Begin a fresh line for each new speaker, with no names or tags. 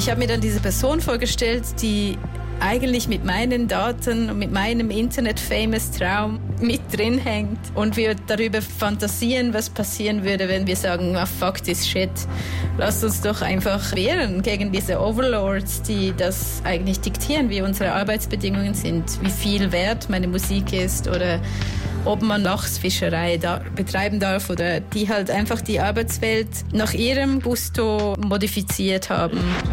ich habe mir dann diese Person vorgestellt, die eigentlich mit meinen Daten und mit meinem Internet-Famous-Traum mit drin hängt und wir darüber fantasieren, was passieren würde, wenn wir sagen, oh, fuck this shit. Lasst uns doch einfach wehren gegen diese Overlords, die das eigentlich diktieren, wie unsere Arbeitsbedingungen sind, wie viel wert meine Musik ist oder ob man Lachsfischerei betreiben darf oder die halt einfach die Arbeitswelt nach ihrem Gusto modifiziert haben.